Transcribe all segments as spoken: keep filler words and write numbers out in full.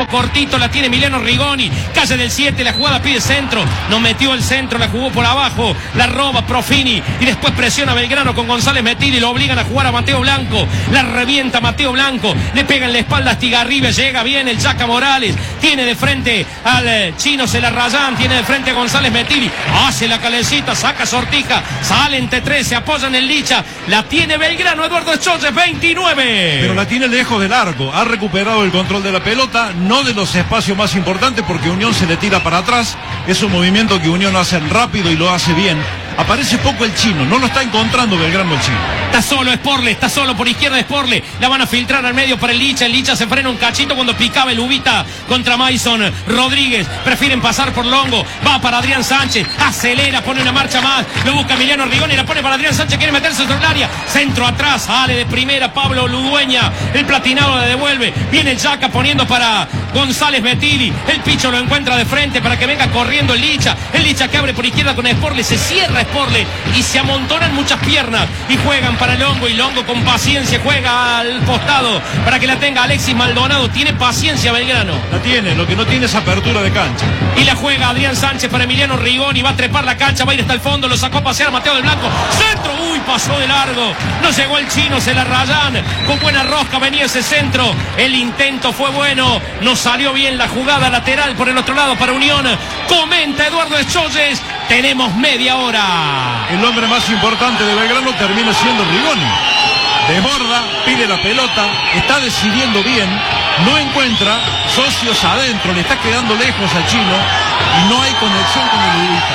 centro cortito, la tiene Emiliano Rigoni, calle del siete, la jugada pide centro, no metió el centro, la jugó por abajo, la roba Profini y después presiona Belgrano con González Metilli, lo obligan a jugar a Mateo Blanco, la revienta Mateo Blanco, le pega en la espalda a Estigarribia, llega bien el Chaca Morales, tiene de frente al eh, chino Celarrayán, tiene de frente a González Metilli, hace la calecita, saca Sortija, sale entre tres, se apoya en el Licha, la tiene Belgrano, Eduardo Eschoyes, veintinueve. Pero la tiene lejos del arco, ha recuperado el control de la pelota, no de los espacios más importantes porque Unión se le tira para atrás, es un movimiento que Unión hace rápido y lo hace bien. Aparece poco el chino, no lo está encontrando Belgrano el chino. Está solo Sporle, está solo por izquierda Sporle, la van a filtrar al medio para el Licha, el Licha se frena un cachito cuando picaba el Ubita contra Mason Rodríguez, prefieren pasar por Longo, va para Adrián Sánchez, acelera, pone una marcha más, lo busca Emiliano Rigoni, la pone para Adrián Sánchez, quiere meterse dentro del área, centro atrás, sale de primera Pablo Ludueña, el platinado le devuelve, viene el Chaca poniendo para González Metilli, el Picho lo encuentra de frente para que venga corriendo el Licha, el Licha que abre por izquierda con Sporle, se cierra Sporle y se amontonan muchas piernas y juegan para Longo y Longo con paciencia juega al costado para que la tenga Alexis Maldonado, tiene paciencia Belgrano. La tiene, lo que no tiene es apertura de cancha. Y la juega Adrián Sánchez para Emiliano Rigoni, va a trepar la cancha, va a ir hasta el fondo, lo sacó a pasear Mateo del Blanco, centro, uy, pasó de largo, no llegó el chino, se la rayan, con buena rosca venía ese centro, el intento fue bueno, no salió bien la jugada lateral por el otro lado para Unión, comenta Eduardo Eschoyes, tenemos media hora. El hombre más importante de Belgrano termina siendo Rigoni. Desborda, pide la pelota, está decidiendo bien, no encuentra socios adentro, le está quedando lejos al chino y no hay conexión con el Ubita.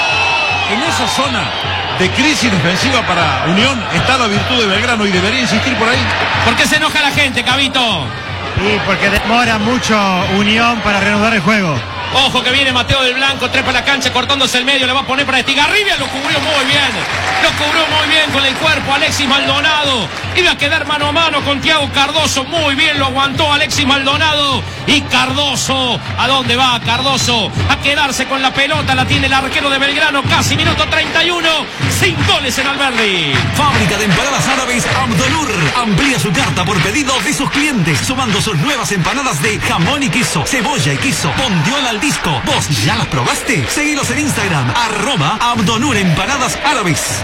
Pero en esa zona de crisis defensiva para Unión está la virtud de Belgrano y debería insistir por ahí. ¿Por qué se enoja la gente, Cabito? Sí, porque demora mucho Unión para reanudar el juego. Ojo que viene Mateo del Blanco, trepa la cancha cortándose el medio, le va a poner para Estigarribia, lo cubrió muy bien, lo cubrió muy bien con el cuerpo Alexis Maldonado, iba a quedar mano a mano con Thiago Cardoso, muy bien lo aguantó Alexis Maldonado y Cardoso, ¿a dónde va Cardoso? A quedarse con la pelota, la tiene el arquero de Belgrano, casi minuto treinta y uno, sin goles en Alberdi. Fábrica de empanadas árabes Abdonur, amplía su carta por pedido de sus clientes, sumando sus nuevas empanadas de jamón y queso, cebolla y queso, bondiola al disco. ¿Vos ya las probaste? Seguilos en Instagram, arroba Abdonur Empanadas Árabes.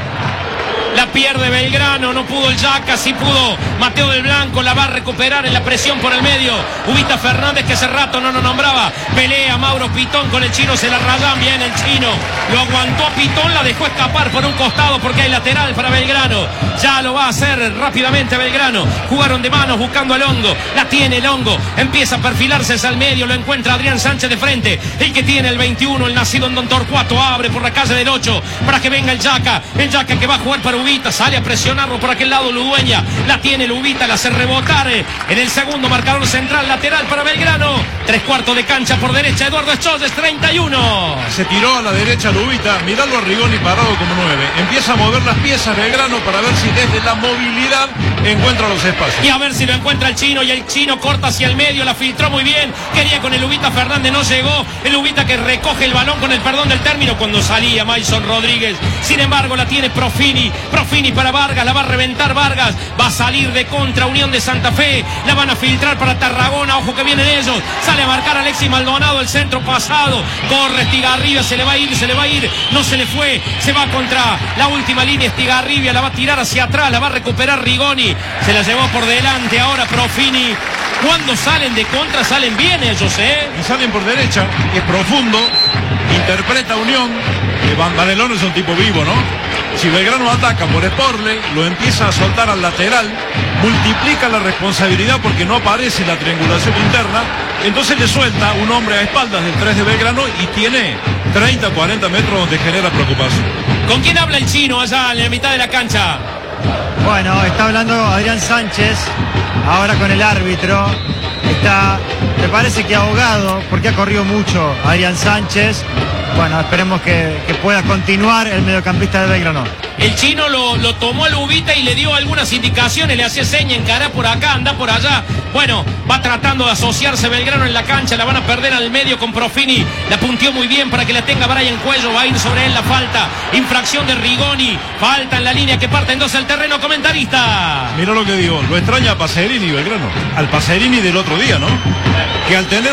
La pierde Belgrano, no pudo el Yaca, sí pudo Mateo del Blanco, la va a recuperar en la presión por el medio. Ubita Fernández, que hace rato no nos nombraba, pelea Mauro Pitón con el chino, se la rayan bien el chino, lo aguantó a Pitón, la dejó escapar por un costado porque hay lateral para Belgrano, ya lo va a hacer rápidamente Belgrano, jugaron de manos buscando a Longo, la tiene Longo, empieza a perfilarse hacia el medio, lo encuentra Adrián Sánchez de frente, el que tiene el veintiuno, el nacido en Don Torcuato, abre por la calle del ocho para que venga el Yaca, el Yaca que va a jugar para Ubita, sale a presionarlo por aquel lado Ludueña, la tiene el Ubita, la hace rebotar en el segundo marcador central lateral para Belgrano, tres cuartos de cancha por derecha, Eduardo Eschoyes, treinta y uno. Se tiró a la derecha Ubita, miralo a Rigoni parado como nueve, empieza a mover las piezas Belgrano para ver si desde la movilidad encuentra los espacios. Y a ver si lo encuentra el chino, y el chino corta hacia el medio, la filtró muy bien, quería con el Ubita Fernández, no llegó, el Ubita que recoge el balón con el perdón del término cuando salía Mason Rodríguez, sin embargo la tiene Profini, Profini para Vargas, la va a reventar Vargas, va a salir de contra Unión de Santa Fe, la van a filtrar para Tarragona, ojo que vienen ellos, sale a marcar Alexis Maldonado, el centro pasado, corre Estigarribia, se le va a ir, se le va a ir, no se le fue, se va contra la última línea Estigarribia, la va a tirar hacia atrás, la va a recuperar Rigoni, se la llevó por delante ahora Profini. Cuando salen de contra salen bien ellos, ¿eh? Y salen por derecha, es profundo, interpreta Unión, eh, Vandelón es un tipo vivo, ¿no? Si Belgrano ataca por Sporle, lo empieza a soltar al lateral, multiplica la responsabilidad porque no aparece la triangulación interna, entonces le suelta un hombre a espaldas del tres de Belgrano y tiene treinta, cuarenta metros donde genera preocupación. ¿Con quién habla el chino allá en la mitad de la cancha? Bueno, está hablando Adrián Sánchez, ahora con el árbitro, está, me parece que ahogado, porque ha corrido mucho Adrián Sánchez. Bueno, esperemos que, que pueda continuar el mediocampista de Belgrano. El chino lo, lo tomó al Ubita y le dio algunas indicaciones, le hacía seña, encará por acá, anda por allá. Bueno, va tratando de asociarse Belgrano en la cancha, la van a perder al medio con Profini, la punteó muy bien para que la tenga Brian Cuello, va a ir sobre él la falta, infracción de Rigoni, falta en la línea que parte entonces al terreno, comentarista. Mira lo que digo, lo extraña a Pacerini Belgrano, al Pacerini del otro día, ¿no? Que al tener